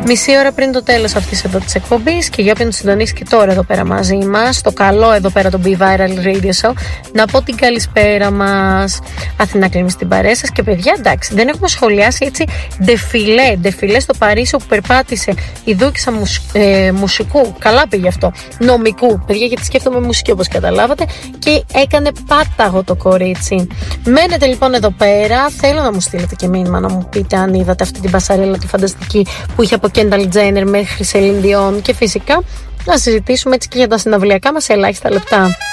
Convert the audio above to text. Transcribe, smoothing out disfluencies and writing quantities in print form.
μισή ώρα πριν το τέλος αυτής εδώ της εκπομπής, και για όποιον συντονίσει και τώρα εδώ πέρα μαζί μας, το καλό εδώ πέρα το Be Viral Radio Show, να πω την καλησπέρα μας. Αθηνά Κλίμη στην παρέα σας. Και παιδιά, εντάξει, δεν έχουμε σχολιάσει έτσι ντεφιλέ στο Παρίσι που περπάτησε η δόκισσα μουσικού. Καλά πήγε αυτό. Νομικού, παιδιά, γιατί σκέφτομαι μουσική όπως καταλάβατε. Και έκανε πάταγο το κορίτσι. Μένετε λοιπόν εδώ πέρα. Θέλω να μου στείλετε και μήνυμα να μου πείτε αν είδατε αυτή την πασαρέλα τη φανταστική που είχε από Kendall Jenner μέχρι Celine Dion. Και φυσικά να συζητήσουμε έτσι και για τα συναυλιακά μας σε ελάχιστα λεπτά.